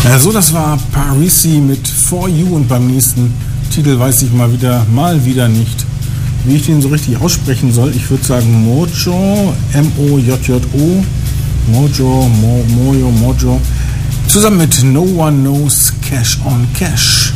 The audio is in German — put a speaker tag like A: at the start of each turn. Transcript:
A: So, das war Parisi mit For You und beim nächsten Titel weiß ich mal wieder nicht, wie ich den so richtig aussprechen soll. Ich würde sagen Mojo, M-O-J-J-O, Mojo, zusammen mit No One Knows Cash on Cash.